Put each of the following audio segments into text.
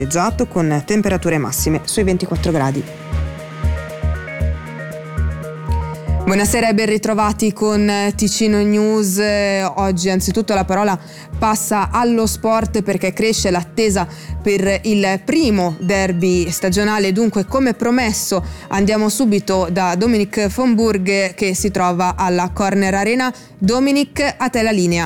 con temperature massime sui 24 gradi. Buonasera e ben ritrovati con Ticino News. Oggi anzitutto la parola passa allo sport perché cresce l'attesa per il primo derby stagionale. Dunque, come promesso, andiamo subito da Dominic Fonburg che si trova alla Corner Arena. Dominic, a te la linea.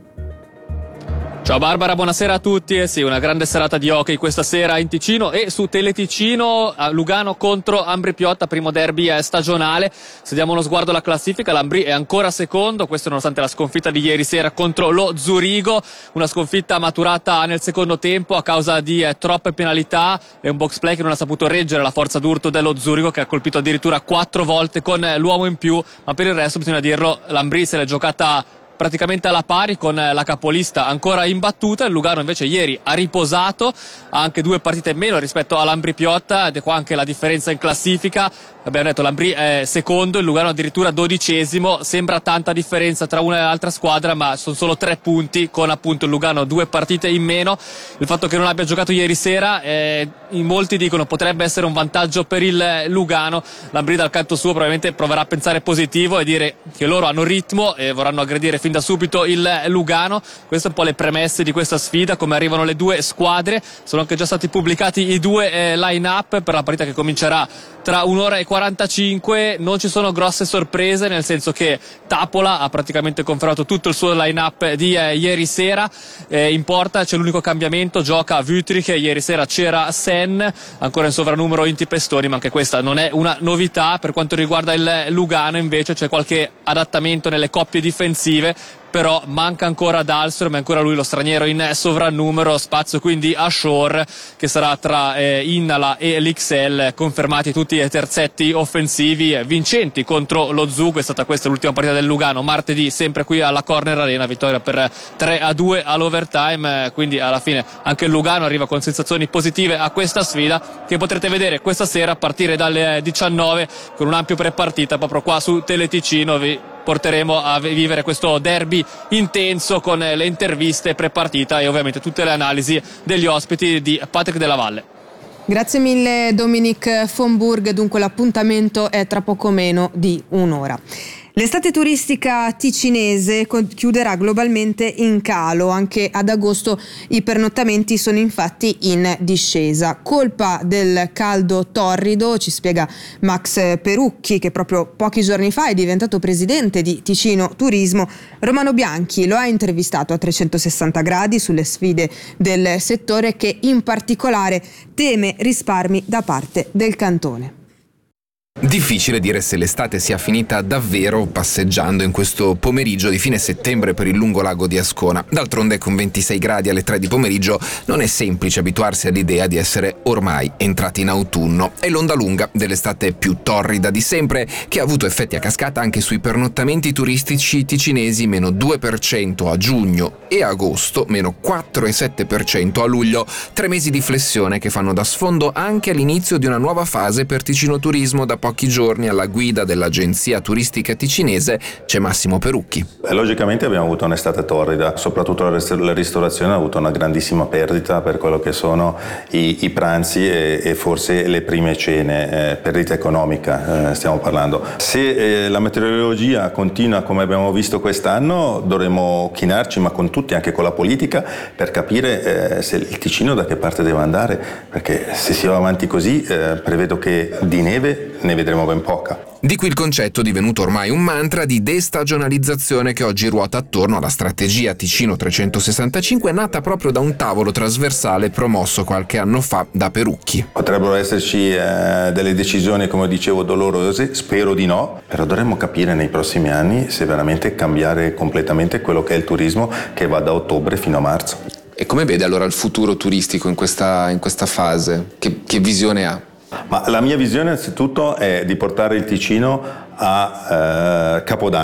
Ciao Barbara, buonasera a tutti. Sì, una grande serata di hockey questa sera in Ticino e su Teleticino, Lugano contro Ambri Piotta, primo derby stagionale. Se diamo uno sguardo alla classifica, l'Ambri è ancora secondo, questo nonostante la sconfitta di ieri sera contro lo Zurigo, una sconfitta maturata nel secondo tempo a causa di troppe penalità e un box play che non ha saputo reggere la forza d'urto dello Zurigo, che ha colpito addirittura 4 volte con l'uomo in più, ma per il resto bisogna dirlo, l'Ambri se l'è giocata praticamente alla pari con la capolista ancora imbattuta. Il Lugano invece ieri ha riposato, ha anche 2 partite in meno rispetto all'Ambri Piotta ed è qua anche la differenza in classifica. Abbiamo detto l'Ambri è secondo, il Lugano addirittura 12esimo, sembra tanta differenza tra una e l'altra squadra, ma sono solo 3 punti con appunto il Lugano 2 partite in meno. Il fatto che non abbia giocato ieri sera in molti dicono potrebbe essere un vantaggio per il Lugano. L'Ambri dal canto suo probabilmente proverà a pensare positivo e dire che loro hanno ritmo e vorranno aggredire fin da subito il Lugano. Queste un po' le premesse di questa sfida, come arrivano le 2 squadre. Sono anche già stati pubblicati i 2 line-up per la partita che comincerà tra 1 ora e 45. Non ci sono grosse sorprese, nel senso che Tapola ha praticamente confermato tutto il suo line-up di ieri sera. In porta c'è l'unico cambiamento, gioca Wüthrich, ieri sera c'era Sen, ancora in sovrannumero Inti Pestoni, ma anche questa non è una novità. Per quanto riguarda il Lugano invece c'è qualche adattamento nelle coppie difensive, però manca ancora Dahlström, è ancora lui lo straniero in sovrannumero, spazio quindi a Shore che sarà tra Innala e l'XL, confermati tutti i terzetti offensivi vincenti contro lo Zug. È stata questa l'ultima partita del Lugano martedì sempre qui alla Corner Arena, vittoria per 3-2 all'overtime, quindi alla fine anche il Lugano arriva con sensazioni positive a questa sfida che potrete vedere questa sera a partire dalle 19 con un ampio prepartita proprio qua su Teleticino. Vi porteremo a vivere questo derby intenso con le interviste prepartita e ovviamente tutte le analisi degli ospiti di Patrick Della Valle. Grazie mille Dominic Fonburg, dunque l'appuntamento è tra poco meno di un'ora. L'estate turistica ticinese chiuderà globalmente in calo, anche ad agosto i pernottamenti sono infatti in discesa. Colpa del caldo torrido, ci spiega Max Perucchi, che proprio pochi giorni fa è diventato presidente di Ticino Turismo. Romano Bianchi lo ha intervistato a 360 gradi sulle sfide del settore, che in particolare teme risparmi da parte del cantone. Difficile dire se l'estate sia finita davvero passeggiando in questo pomeriggio di fine settembre per il lungolago di Ascona. D'altronde con 26 gradi alle 3 di pomeriggio non è semplice abituarsi all'idea di essere ormai entrati in autunno. È l'onda lunga dell'estate più torrida di sempre che ha avuto effetti a cascata anche sui pernottamenti turistici ticinesi, meno 2% a giugno e agosto, meno 4,7% a luglio. 3 mesi di flessione che fanno da sfondo anche all'inizio di una nuova fase per Ticino Turismo. Da pochi giorni alla guida dell'agenzia turistica ticinese c'è Massimo Perucchi. Logicamente abbiamo avuto un'estate torrida, soprattutto la ristorazione ha avuto una grandissima perdita per quello che sono i pranzi e forse le prime cene, perdita economica stiamo parlando. Se la meteorologia continua come abbiamo visto quest'anno, dovremo chinarci, ma con tutti, anche con la politica, per capire se il Ticino da che parte deve andare, perché se si va avanti così prevedo che di neve ne vedremo ben poca. Di qui il concetto, divenuto ormai un mantra, di destagionalizzazione che oggi ruota attorno alla strategia Ticino 365, nata proprio da un tavolo trasversale promosso qualche anno fa da Perucchi. Potrebbero esserci delle decisioni, come dicevo, dolorose, spero di no, però dovremmo capire nei prossimi anni se veramente cambiare completamente quello che è il turismo, che va da ottobre fino a marzo. E come vede allora il futuro turistico in questa fase? Che visione ha? Ma la mia visione innanzitutto è di portare il Ticino a Capodanno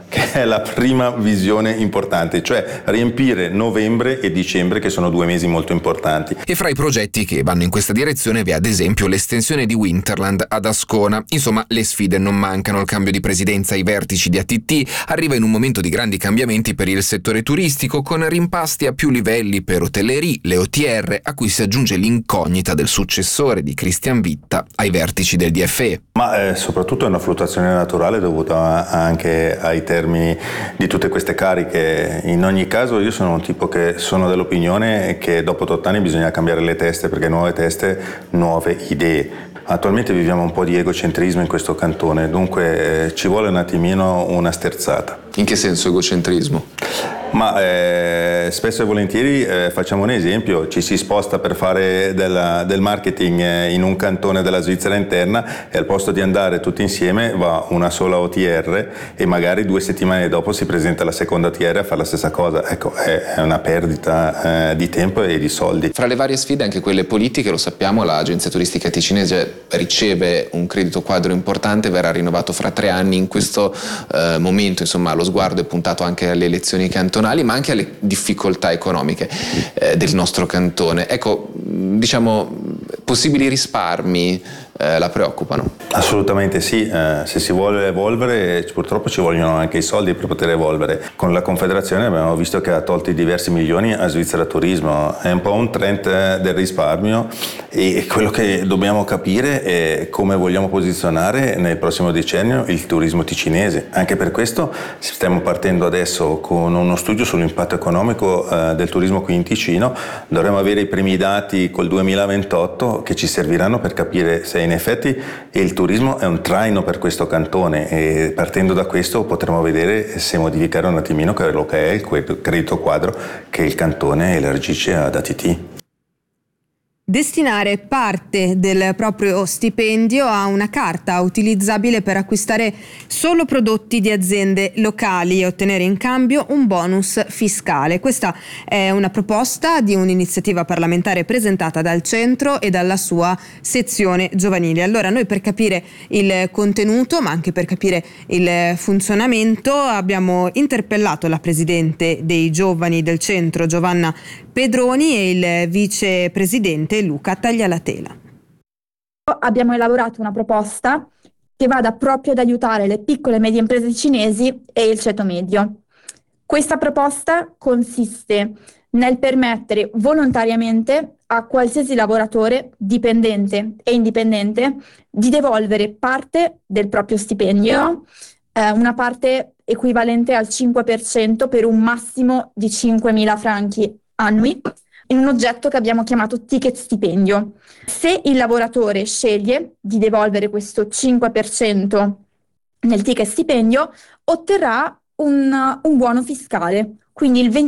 che è la prima visione importante, cioè riempire novembre e dicembre, che sono 2 mesi molto importanti. E fra i progetti che vanno in questa direzione vi è ad esempio l'estensione di Winterland ad Ascona. Insomma, le sfide non mancano. Il cambio di presidenza ai vertici di ATT arriva in un momento di grandi cambiamenti per il settore turistico, con rimpasti a più livelli per hotellerie, le OTR, a cui si aggiunge l'incognita del successore di Christian Vitta ai vertici del DFE. Ma soprattutto è una fluttuazione naturale dovuta anche ai termini di tutte queste cariche. In ogni caso io sono un tipo che sono dell'opinione che dopo 8 anni bisogna cambiare le teste, perché nuove teste, nuove idee. Attualmente viviamo un po' di egocentrismo in questo cantone, dunque ci vuole un attimino una sterzata. In che senso egocentrismo? Ma spesso e volentieri facciamo un esempio, ci si sposta per fare del marketing in un cantone della Svizzera interna e al posto di andare tutti insieme va una sola OTR e magari 2 settimane dopo si presenta la seconda OTR a fare la stessa cosa. Ecco, è una perdita di tempo e di soldi. Fra le varie sfide anche quelle politiche, lo sappiamo, l'agenzia turistica ticinese riceve un credito quadro importante, verrà rinnovato fra 3 anni. In questo momento, insomma, lo sguardo è puntato anche alle elezioni cantonali, ma anche alle difficoltà economiche del nostro cantone. Ecco, diciamo, possibili risparmi la preoccupano? Assolutamente sì, se si vuole evolvere purtroppo ci vogliono anche i soldi per poter evolvere. Con la Confederazione abbiamo visto che ha tolto diversi milioni a Svizzera Turismo, è un po' un trend del risparmio e quello che dobbiamo capire è come vogliamo posizionare nel prossimo decennio il turismo ticinese. Anche per questo stiamo partendo adesso con uno studio sull'impatto economico del turismo qui in Ticino. Dovremo avere i primi dati col 2028 che ci serviranno per capire se in effetti il turismo è un traino per questo cantone e partendo da questo potremo vedere se modificare un attimino quello che è il credito quadro che il cantone elargisce ad ATT. Destinare parte del proprio stipendio a una carta utilizzabile per acquistare solo prodotti di aziende locali e ottenere in cambio un bonus fiscale. Questa è una proposta di un'iniziativa parlamentare presentata dal centro e dalla sua sezione giovanile. Allora, noi per capire il contenuto, ma anche per capire il funzionamento, abbiamo interpellato la presidente dei giovani del centro, Giovanna Pedroni, e il vicepresidente Luca Taglialatela. Abbiamo elaborato una proposta che vada proprio ad aiutare le piccole e medie imprese cinesi e il ceto medio. Questa proposta consiste nel permettere volontariamente a qualsiasi lavoratore, dipendente e indipendente, di devolvere parte del proprio stipendio, una parte equivalente al 5% per un massimo di 5.000 franchi annui, in un oggetto che abbiamo chiamato ticket stipendio. Se il lavoratore sceglie di devolvere questo 5% nel ticket stipendio, otterrà un buono fiscale, quindi il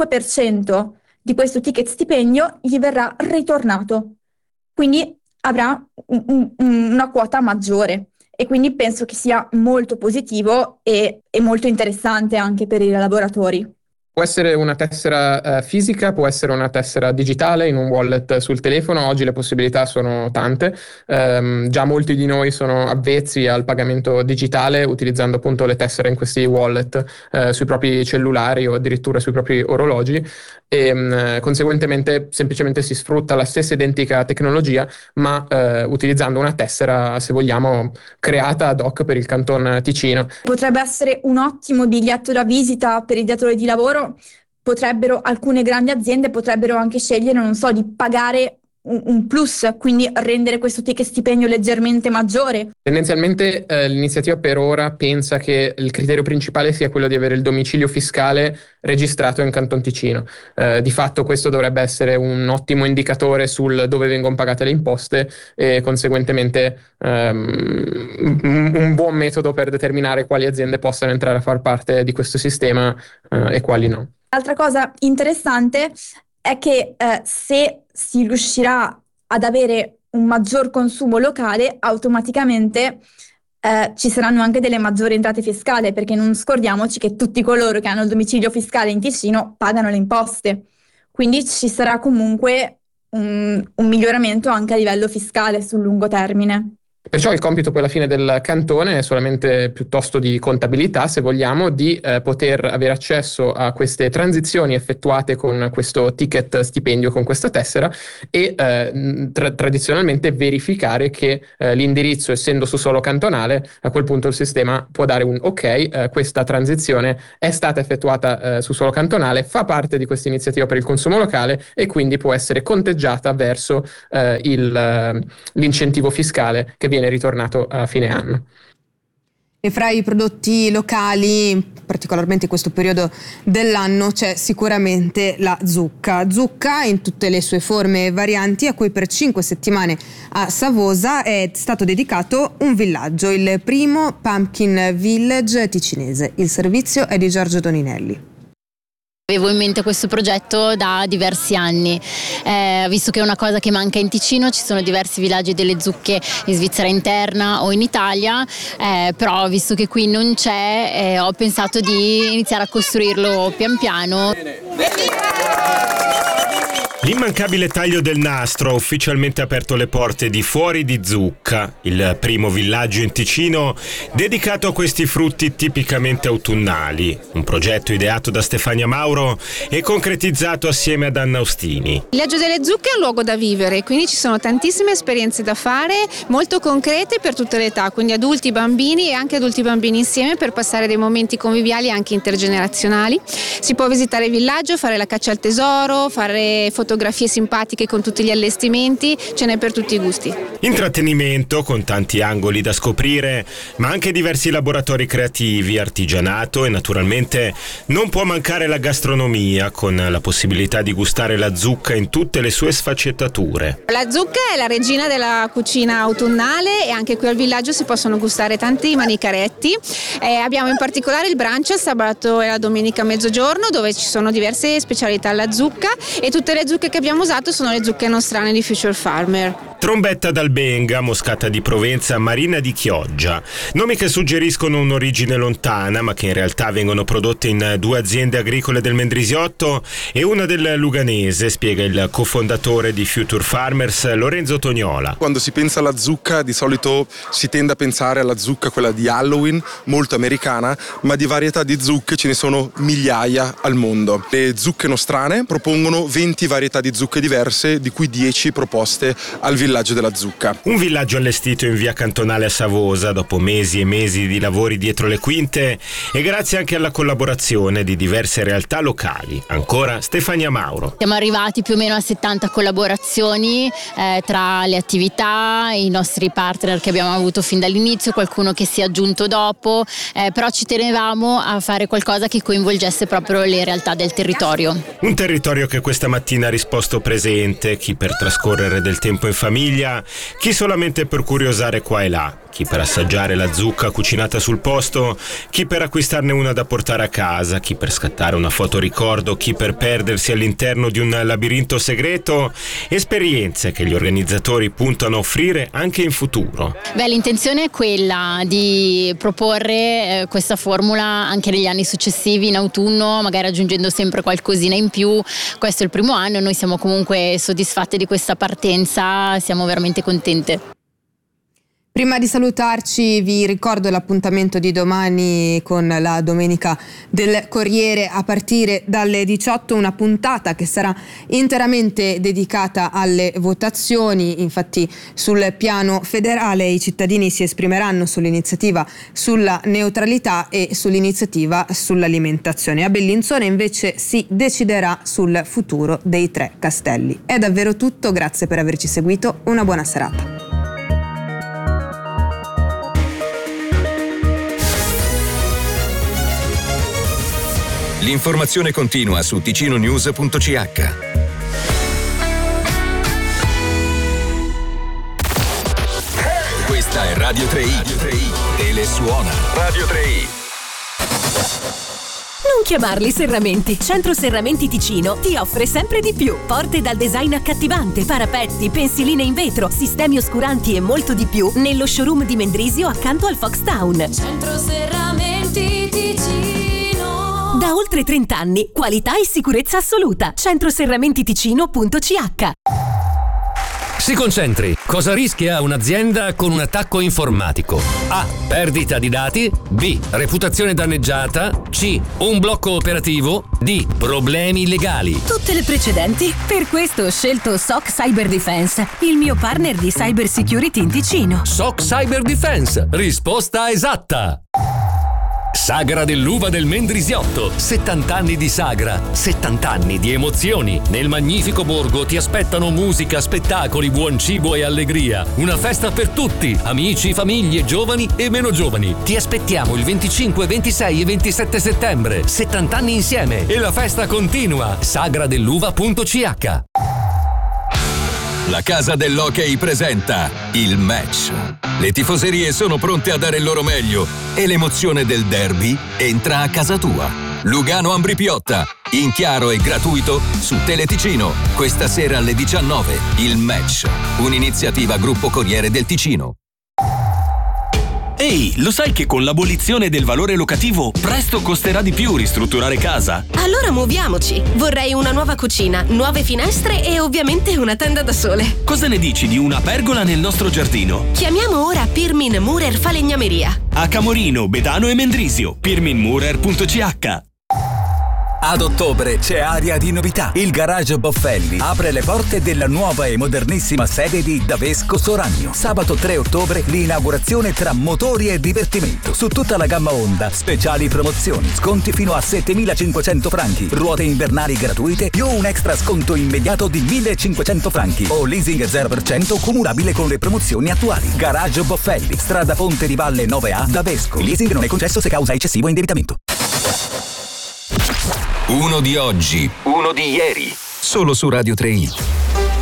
25% di questo ticket stipendio gli verrà ritornato, quindi avrà una quota maggiore e quindi penso che sia molto positivo e molto interessante anche per i lavoratori. Può essere una tessera fisica, può essere una tessera digitale in un wallet sul telefono. Oggi le possibilità sono tante. Già molti di noi sono avvezzi al pagamento digitale utilizzando appunto le tessere in questi wallet sui propri cellulari o addirittura sui propri orologi e conseguentemente semplicemente si sfrutta la stessa identica tecnologia ma utilizzando una tessera, se vogliamo, creata ad hoc per il Canton Ticino. Potrebbe essere un ottimo biglietto da visita per i datori di lavoro. Alcune grandi aziende potrebbero anche scegliere, non so, di pagare un plus, quindi rendere questo ticket stipendio leggermente maggiore. Tendenzialmente l'iniziativa per ora pensa che il criterio principale sia quello di avere il domicilio fiscale registrato in Canton Ticino. Di fatto questo dovrebbe essere un ottimo indicatore sul dove vengono pagate le imposte e conseguentemente un buon metodo per determinare quali aziende possano entrare a far parte di questo sistema e quali no. Altra cosa interessante è che se si riuscirà ad avere un maggior consumo locale, automaticamente ci saranno anche delle maggiori entrate fiscali, perché non scordiamoci che tutti coloro che hanno il domicilio fiscale in Ticino pagano le imposte. Quindi ci sarà comunque un miglioramento anche a livello fiscale sul lungo termine. Perciò il compito poi alla fine del cantone è solamente piuttosto di contabilità, se vogliamo, di poter avere accesso a queste transizioni effettuate con questo ticket stipendio, con questa tessera, e tradizionalmente verificare che l'indirizzo, essendo su suolo cantonale, a quel punto il sistema può dare un ok, questa transizione è stata effettuata su suolo cantonale, fa parte di questa iniziativa per il consumo locale e quindi può essere conteggiata verso l'incentivo fiscale che viene ritornato a fine anno. E fra i prodotti locali, particolarmente in questo periodo dell'anno, c'è sicuramente la zucca in tutte le sue forme e varianti, a cui per 5 settimane a Savosa è stato dedicato un villaggio, il primo Pumpkin Village ticinese. Il servizio è di Giorgio Doninelli. Avevo in mente questo progetto da diversi anni, visto che è una cosa che manca in Ticino, ci sono diversi villaggi delle zucche in Svizzera interna o in Italia, però visto che qui non c'è, ho pensato di iniziare a costruirlo pian piano. L'immancabile taglio del nastro ha ufficialmente aperto le porte di Fuori di Zucca, il primo villaggio in Ticino dedicato a questi frutti tipicamente autunnali. Un progetto ideato da Stefania Mauro e concretizzato assieme ad Anna Ostini. Il villaggio delle zucche è un luogo da vivere, quindi ci sono tantissime esperienze da fare, molto concrete per tutte le età, quindi adulti, bambini e anche adulti e bambini insieme, per passare dei momenti conviviali anche intergenerazionali. Si può visitare il villaggio, fare la caccia al tesoro, fare fotografie simpatiche con tutti gli allestimenti, ce n'è per tutti i gusti. Intrattenimento con tanti angoli da scoprire, ma anche diversi laboratori creativi, artigianato e naturalmente non può mancare la gastronomia, con la possibilità di gustare la zucca in tutte le sue sfaccettature. La zucca è la regina della cucina autunnale e anche qui al villaggio si possono gustare tanti manicaretti. Abbiamo in particolare il brunch il sabato e la domenica a mezzogiorno, dove ci sono diverse specialità alla zucca, e tutte le zucche che abbiamo usato sono le zucche nostrane di Future Farmer. Trombetta d'Albenga, moscata di Provenza, marina di Chioggia. Nomi che suggeriscono un'origine lontana, ma che in realtà vengono prodotte in 2 aziende agricole del Mendrisiotto e una del Luganese, spiega il cofondatore di Future Farmers, Lorenzo Tognola. Quando si pensa alla zucca, di solito si tende a pensare alla zucca, quella di Halloween, molto americana, ma di varietà di zucche ce ne sono migliaia al mondo. Le zucche nostrane propongono 20 varietà di zucche diverse, di cui 10 proposte al villaggio della zucca. Un villaggio allestito in via Cantonale a Savosa dopo mesi e mesi di lavori dietro le quinte e grazie anche alla collaborazione di diverse realtà locali. Ancora Stefania Mauro. Siamo arrivati più o meno a 70 collaborazioni tra le attività, i nostri partner che abbiamo avuto fin dall'inizio, qualcuno che si è aggiunto dopo, però ci tenevamo a fare qualcosa che coinvolgesse proprio le realtà del territorio. Un territorio che questa mattina ha risposto presente, chi per trascorrere del tempo in famiglia, chi solamente per curiosare qua e là, chi per assaggiare la zucca cucinata sul posto, chi per acquistarne una da portare a casa, chi per scattare una foto ricordo, chi per perdersi all'interno di un labirinto segreto, esperienze che gli organizzatori puntano a offrire anche in futuro. L'intenzione è quella di proporre questa formula anche negli anni successivi, in autunno, magari aggiungendo sempre qualcosina in più. Questo è il primo anno, noi siamo comunque soddisfatte di questa partenza, siamo veramente contente. Prima di salutarci vi ricordo l'appuntamento di domani con la Domenica del Corriere a partire dalle 18, una puntata che sarà interamente dedicata alle votazioni. Infatti sul piano federale i cittadini si esprimeranno sull'iniziativa sulla neutralità e sull'iniziativa sull'alimentazione. A Bellinzona invece si deciderà sul futuro dei 3 castelli. È davvero tutto, grazie per averci seguito, una buona serata. L'informazione continua su ticinonews.ch. Questa è Radio 3i. Telesuona. Radio 3i. Non chiamarli serramenti. Centro Serramenti Ticino ti offre sempre di più. Porte dal design accattivante, parapetti, pensiline in vetro, sistemi oscuranti e molto di più nello showroom di Mendrisio accanto al Foxtown. Centro Serramenti Ticino. Da oltre 30 anni, qualità e sicurezza assoluta. Centroserramentiticino.ch. Si concentri, Cosa rischia un'azienda con un attacco informatico? A. Perdita di dati. B. Reputazione danneggiata. C. Un blocco operativo. D. Problemi legali. Tutte le precedenti. Per questo ho scelto SOC Cyber Defense, il mio partner di cyber security in Ticino. SOC Cyber Defense. Risposta esatta. Sagra dell'uva del Mendrisiotto, 70 anni di Sagra, 70 anni di emozioni. Nel magnifico borgo ti aspettano musica, spettacoli, buon cibo e allegria. Una festa per tutti, amici, famiglie, giovani e meno giovani. Ti aspettiamo il 25, 26 e 27 settembre. 70 anni insieme e la festa continua. Sagradelluva.ch. La Casa dell'Hockey presenta il match. Le tifoserie sono pronte a dare il loro meglio e l'emozione del derby entra a casa tua. Lugano Ambri Piotta, in chiaro e gratuito su Teleticino. Questa sera alle 19. Il match, un'iniziativa Gruppo Corriere del Ticino. Ehi, lo sai che con l'abolizione del valore locativo presto costerà di più ristrutturare casa? Allora muoviamoci! Vorrei una nuova cucina, nuove finestre e ovviamente una tenda da sole. Cosa ne dici di una pergola nel nostro giardino? Chiamiamo ora Pirmin Murer Falegnameria. A Camorino, Bedano e Mendrisio. pirminmurer.ch. Ad ottobre c'è aria di novità. Il Garage Boffelli apre le porte della nuova e modernissima sede di Davesco Soragno. Sabato 3 ottobre l'inaugurazione tra motori e divertimento. Su tutta la gamma Honda, speciali promozioni, sconti fino a 7.500 franchi, ruote invernali gratuite più un extra sconto immediato di 1.500 franchi o leasing 0% cumulabile con le promozioni attuali. Garage Boffelli, strada Ponte di Valle 9A, Davesco. Il leasing non è concesso se causa eccessivo indebitamento. Uno di oggi, uno di ieri, solo su Radio 3i.